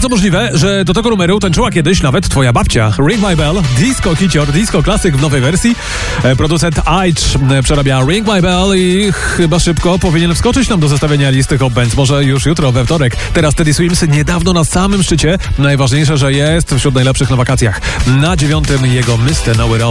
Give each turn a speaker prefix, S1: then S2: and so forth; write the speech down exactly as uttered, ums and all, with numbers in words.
S1: Bardzo możliwe, że do tego numeru tańczyła kiedyś nawet twoja babcia. Ring My Bell, disco kicior, disco klasyk w nowej wersji. Producent Aitch przerabia Ring My Bell i chyba szybko powinien wskoczyć nam do zestawienia listy Hot Bands. Może już jutro, we wtorek. Teraz Teddy Swims niedawno na samym szczycie. Najważniejsze, że jest wśród najlepszych na wakacjach. Na dziewiątym jego Mister Nowhere